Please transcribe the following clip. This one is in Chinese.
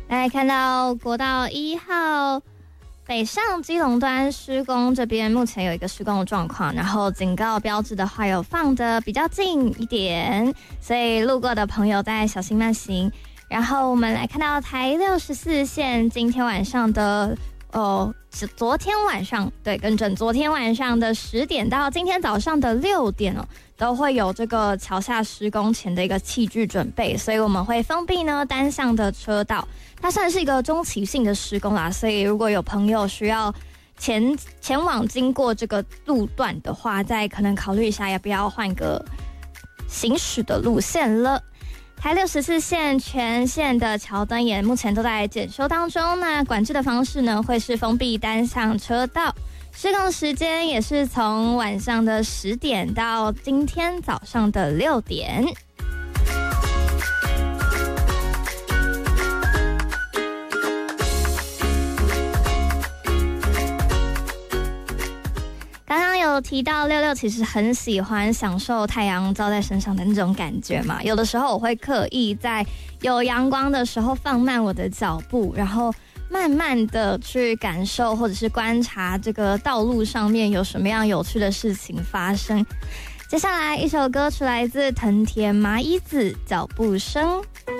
来看到国道1号北上基隆端施工，这边目前有一个施工的状况，然后警告标志的话有放得比较近一点，所以路过的朋友再小心慢行。然后我们来看到台64线今天晚上的昨天晚上的10点到今天早上的6点都会有这个桥下施工前的一个器具准备，所以我们会封闭呢单向的车道。它算是一个中期性的施工啦，所以如果有朋友需要前往经过这个路段的话，再可能考虑一下要不要换个行驶的路线了。台64线全线的桥灯也目前都在检修当中，那管制的方式呢会是封闭单向车道，施工时间也是从晚上的10点到今天早上的6点。刚刚有提到66其实很喜欢享受太阳照在身上的那种感觉嘛，有的时候我会刻意在有阳光的时候放慢我的脚步，然后慢慢的去感受或者是观察这个道路上面有什么样有趣的事情发生。接下来一首歌曲来自藤田麻衣子，脚步声。